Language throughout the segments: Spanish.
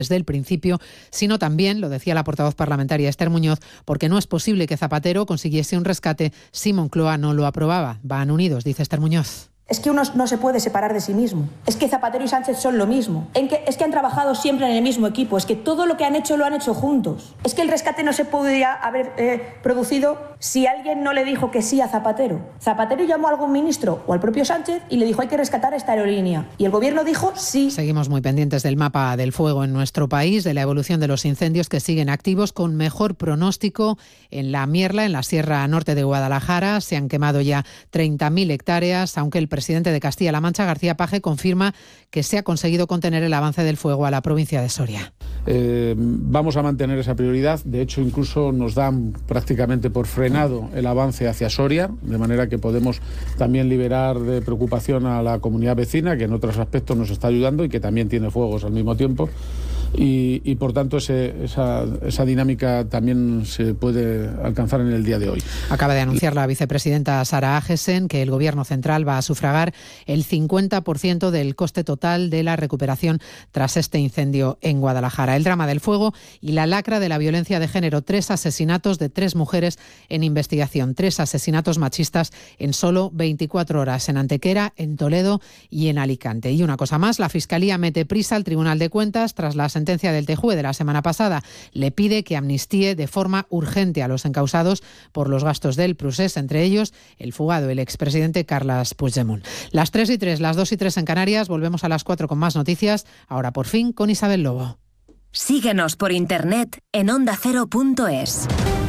desde el principio, sino también, lo decía la portavoz parlamentaria Esther Muñoz, porque no es posible que Zapatero consiguiese un rescate si Moncloa no lo aprobaba. Van unidos, dice Esther Muñoz. Es que uno no se puede separar de sí mismo. Es que Zapatero y Sánchez son lo mismo. Es que han trabajado siempre en el mismo equipo. Es que todo lo que han hecho lo han hecho juntos. Es que el rescate no se podría haber producido si alguien no le dijo que sí a Zapatero. Zapatero llamó a algún ministro o al propio Sánchez y le dijo hay que rescatar esta aerolínea. Y el gobierno dijo sí. Seguimos muy pendientes del mapa del fuego en nuestro país, de la evolución de los incendios que siguen activos con mejor pronóstico en la Mierla, en la Sierra Norte de Guadalajara. Se han quemado ya 30.000 hectáreas, aunque el presidente de Castilla-La Mancha, García Paje, confirma que se ha conseguido contener el avance del fuego a la provincia de Soria. Vamos a mantener esa prioridad. De hecho, incluso nos dan prácticamente por frenado el avance hacia Soria, de manera que podemos también liberar de preocupación a la comunidad vecina, que en otros aspectos nos está ayudando y que también tiene fuegos al mismo tiempo. Y por tanto esa dinámica también se puede alcanzar en el día de hoy. Acaba de anunciar la vicepresidenta Sara Agesen que el Gobierno central va a sufragar el 50% del coste total de la recuperación tras este incendio en Guadalajara. El drama del fuego y la lacra de la violencia de género. 3 asesinatos de 3 mujeres en investigación. 3 asesinatos machistas en solo 24 horas en Antequera, en Toledo y en Alicante. Y una cosa más, la Fiscalía mete prisa al Tribunal de Cuentas tras la sentencia del TJUE de la semana pasada. Le pide que amnistíe de forma urgente a los encausados por los gastos del procés, entre ellos el fugado, el expresidente Carles Puigdemont. Las 3:03, las 2:03 en Canarias. Volvemos a las 4 con más noticias. Ahora por fin con Isabel Lobo. Síguenos por internet en ondacero.es.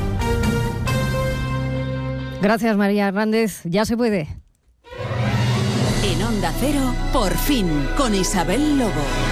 Gracias, María Hernández. Ya se puede. En Onda Cero, por fin, con Isabel Lobo.